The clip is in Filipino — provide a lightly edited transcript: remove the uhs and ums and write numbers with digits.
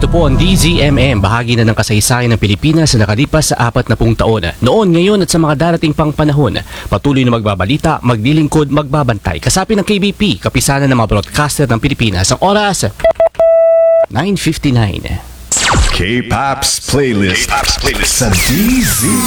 Ito po ang DZMM, bahagi na ng kasaysayan ng Pilipinas na nakalipas sa 40 taon. Noon, ngayon at sa mga darating pang panahon, patuloy na magbabalita, maglilingkod, magbabantay. Kasapi ng KBP, kapisanan ng mga broadcaster ng Pilipinas. Ang oras, 9:59. K-Pop's playlist sa DZ.